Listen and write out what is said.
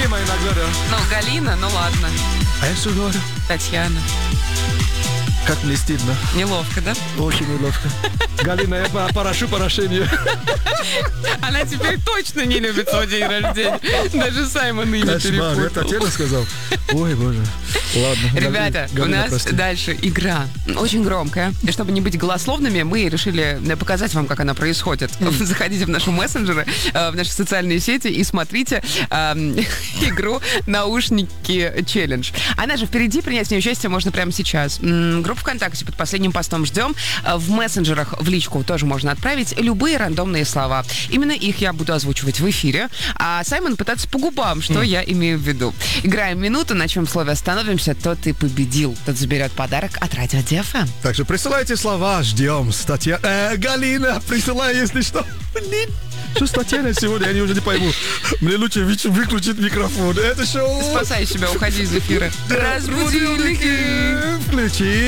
Дима иногда, да. Ну, Галина, ну ладно. А я что говорю? Татьяна. Как мне стыдно. Неловко, да? Очень неловко. Галина, я порошу порошение. Она теперь точно не любит свой день рождения. Даже Саймон имя Кошмар, я перепутал. Татьяна сказал. Ой, боже. Ладно. Ребята, у Галина, нас прости. дальше игра. Очень громкая. И чтобы не быть голословными, мы решили показать вам, как она происходит. Заходите в наши мессенджеры, в наши социальные сети и смотрите игру «Наушники челлендж». Она же впереди, принять в ней участие можно прямо сейчас. Группу ВКонтакте под последним постом ждем. В мессенджерах в личку тоже можно отправить любые рандомные слова. Именно их я буду озвучивать в эфире, а Саймон пытаться по губам, что я имею в виду. Играем минуту, на чем слове остановимся, тот и победил. Тот заберет подарок от Радио ДФМ. Так что присылайте слова, ждем. Галина, присылай, если что. Блин. Что с Татьяной сегодня, я уже не пойму. Мне лучше выключить микрофон. Это шоу. Спасай себя, уходи из эфира. Разбудильники. Включи.